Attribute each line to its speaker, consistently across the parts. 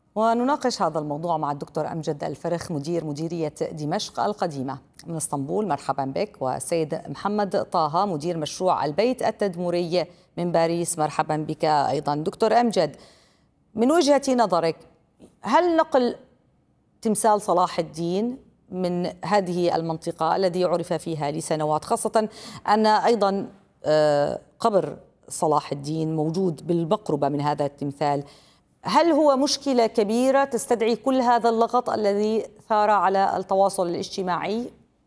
Speaker 1: ونناقش هذا الموضوع مع الدكتور أمجد الفرخ مديرية دمشق القديمة من اسطنبول. مرحبا بك. والسيد محمد طه مدير مشروع البيت التدموري من باريس. مرحبا بك أيضا. دكتور أمجد، من وجهة نظرك، هل نقل تمثال صلاح الدين من هذه المنطقة الذي عرف فيها لسنوات، خاصة أن أيضا قبر صلاح الدين موجود بالمقربة من هذا التمثال، هل هو مشكلة كبيرة تستدعي كل هذا اللغط الذي ثار على التواصل الاجتماعي؟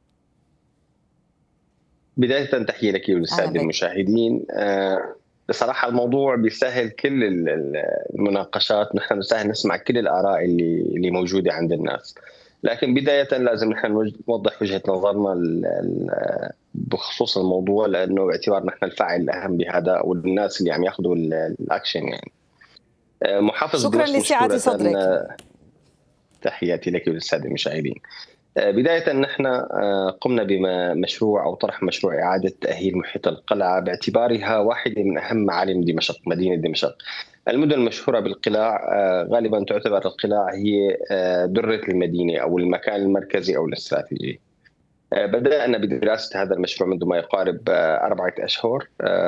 Speaker 2: بداية تحية لك وللسادة المشاهدين. بصراحة الموضوع بيسهل كل المناقشات، نحن نسهل نسمع كل الآراء اللي موجودة عند الناس، لكن بداية لازم نحن نوضح وجهة نظرنا بخصوص الموضوع، لأنه باعتبار نحن الفاعل الأهم بهذا والناس اللي عم ياخذوا الأكشن. يعني محافظ
Speaker 1: شكرا لسعة صدرك.
Speaker 2: تحياتي لك وللسادة المشاهدين. بداية نحن قمنا بمشروع أو طرح مشروع إعادة تأهيل محيط القلعة باعتبارها واحدة من أهم معالم دمشق، مدينة دمشق. المدن المشهورة بالقلاع غالبا تعتبر القلاع هي درة المدينة أو المكان المركزي أو الاستراتيجي. بدأنا بدراسة هذا المشروع منذ ما يقارب 4 أشهر.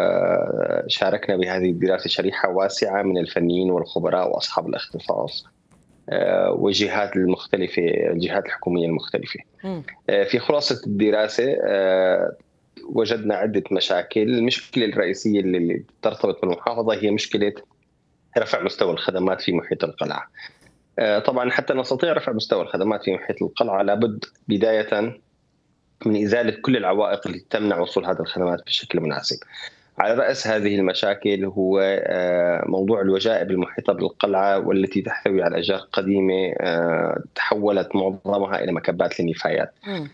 Speaker 2: شاركنا بهذه الدراسة شريحة واسعة من الفنيين والخبراء وأصحاب الاختصاص والجهات المختلفة، الجهات الحكومية المختلفة. في خلاصة الدراسة وجدنا عدة مشاكل. المشكلة الرئيسية اللي ترتبط بالمحافظة هي مشكلة رفع مستوى الخدمات في محيط القلعة. طبعا حتى نستطيع رفع مستوى الخدمات في محيط القلعة لابد بداية من إزالة كل العوائق التي تمنع وصول هذه الخدمات بشكل مناسب. على رأس هذه المشاكل هو موضوع الوجائب المحيطة بالقلعة، والتي تحتوي على أشجار قديمة تحولت معظمها إلى مكبات للنفايات.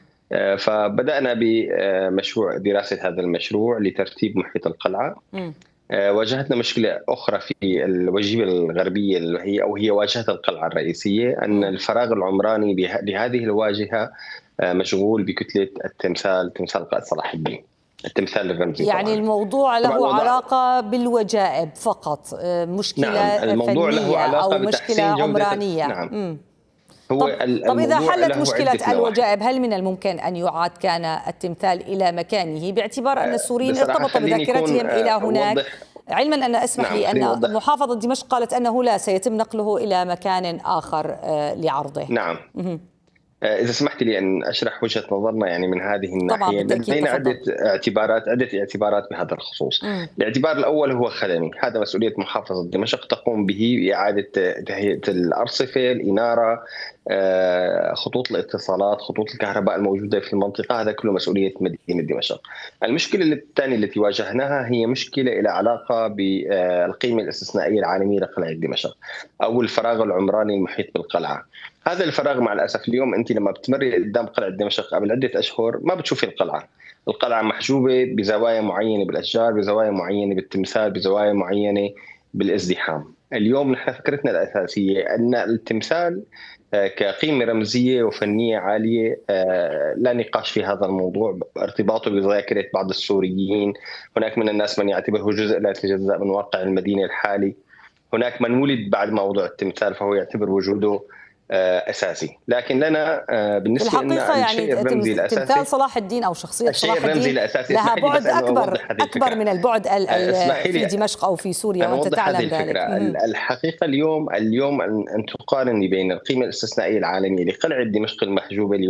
Speaker 2: فبدأنا بمشروع دراسة هذا المشروع لترتيب محيط القلعة. واجهتنا مشكلة أخرى في الوجيبة الغربية وهي واجهة القلعة الرئيسية، أن الفراغ العمراني لهذه الواجهة مشغول بكتلة تمثال قائد صلاح الدين، التمثال الرمزي.
Speaker 1: يعني طبعاً الموضوع له علاقة بالوجائب فقط، مشكلة
Speaker 2: نعم، الموضوع
Speaker 1: فنية
Speaker 2: له علاقة
Speaker 1: أو مشكلة عمرانية.
Speaker 2: نعم.
Speaker 1: طب إذا حلت مشكلة الوجائب، هل من الممكن أن يعاد كان التمثال إلى مكانه، باعتبار أن السوريين ارتبط بذاكرتهم إلى هناك، علما أن اسمح لي أن محافظة دمشق قالت أنه لا، سيتم نقله إلى مكان آخر لعرضه.
Speaker 2: نعم. إذا سمحت لي أن أشرح وجهة نظرنا يعني من هذه الناحية. لدينا عدة اعتبارات بهذا الخصوص. الاعتبار الأول هو خدمي، هذا مسؤولية محافظة دمشق تقوم به بإعادة تهيئة الأرصفة، الإنارة، خطوط الاتصالات، خطوط الكهرباء الموجودة في المنطقة، هذا كله مسؤولية مدينة دمشق. المشكلة الثانية التي واجهناها هي مشكلة إلى علاقة بالقيمة الاستثنائية العالمية لقلعة دمشق أو الفراغ العمراني المحيط بالقلعة. هذا الفراغ مع الأسف اليوم أنت لما بتمري قدام قلعة دمشق قبل عدة أشهر ما بتشوفي القلعة محجوبة بزوايا معينة بالأشجار، بزوايا معينة بالتمثال، بزوايا معينة بالازدحام. اليوم نحن فكرتنا الأساسية أن التمثال كقيمة رمزية وفنية عالية لا نقاش في هذا الموضوع، ارتباطه بذاكرة بعض السوريين. هناك من الناس من يعتبره جزء لا يتجزأ من واقع المدينة الحالي، هناك من ولد بعد ما وضع التمثال فهو يعتبر وجوده أساسي. لكن لنا بالنسبة
Speaker 1: لنا يعني تمثال صلاح الدين أو شخصية صلاح الدين لها بعد أكبر من البعد في دمشق أو في سوريا، وأنت تعلم ذلك.
Speaker 2: الحقيقة اليوم أن تقارني بين القيمة الاستثنائية العالمية لقلعة دمشق المحجوبة